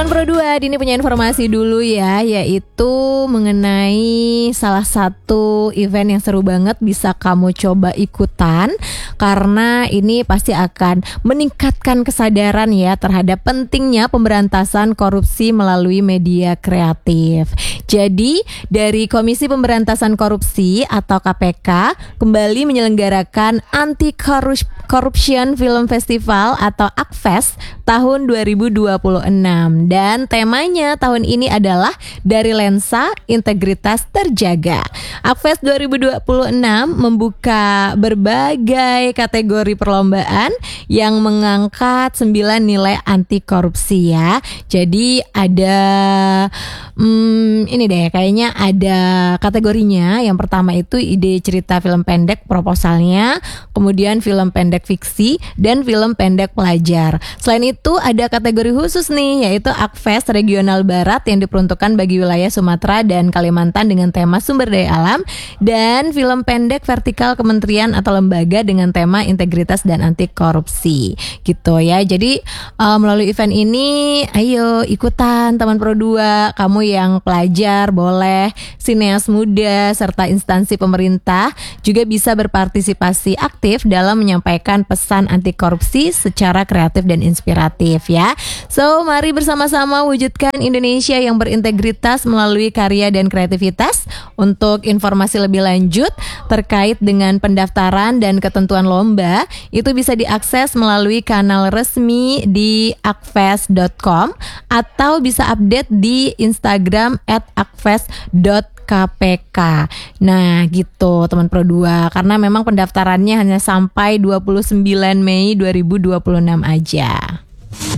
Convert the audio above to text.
Teman Pro 2, Dini punya informasi dulu ya, yaitu mengenai salah satu event yang seru banget bisa kamu coba ikutan. Karena ini pasti akan meningkatkan kesadaran ya terhadap pentingnya pemberantasan korupsi melalui media kreatif. Jadi dari Komisi Pemberantasan Korupsi atau KPK kembali menyelenggarakan Anti Corruption Film Festival atau ACFest tahun 2026. Dan temanya tahun ini adalah Dari Lensa Integritas Terjaga. ACFest 2026 membuka berbagai kategori perlombaan yang mengangkat 9 nilai anti korupsi ya. Jadi ada ini deh, kayaknya ada kategorinya. Yang pertama itu ide cerita film pendek proposalnya, kemudian film pendek fiksi, dan film pendek pelajar. Selain itu ada kategori khusus nih, yaitu ACFest Regional Barat yang diperuntukkan bagi wilayah Sumatera dan Kalimantan dengan tema sumber daya alam, dan film pendek vertikal kementerian atau lembaga dengan tema integritas dan anti korupsi gitu ya. Jadi melalui event ini ayo ikutan teman Pro 2, kamu yang pelajar boleh, sineas muda serta instansi pemerintah juga bisa berpartisipasi aktif dalam menyampaikan pesan anti korupsi secara kreatif dan inspiratif ya. So mari bersama-sama wujudkan Indonesia yang berintegritas melalui karya dan kreativitas. Untuk informasi lebih lanjut terkait dengan pendaftaran dan ketentuan lomba, itu bisa diakses melalui kanal resmi di acfest.com atau bisa update di Instagram @acfest.kpk. Nah gitu teman Pro 2, karena memang pendaftarannya hanya sampai 29 Mei 2026 aja.